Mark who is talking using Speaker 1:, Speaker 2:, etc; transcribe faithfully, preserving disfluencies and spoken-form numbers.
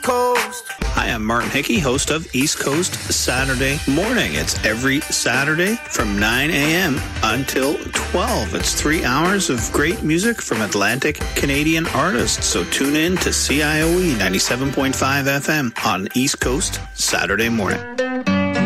Speaker 1: East Coast.
Speaker 2: Hi, I'm Martin Hickey, host of East Coast Saturday Morning. It's every Saturday from nine a.m. until twelve. It's three hours of great music from Atlantic Canadian artists. So tune in to C I O E ninety-seven point five F M on East Coast Saturday Morning.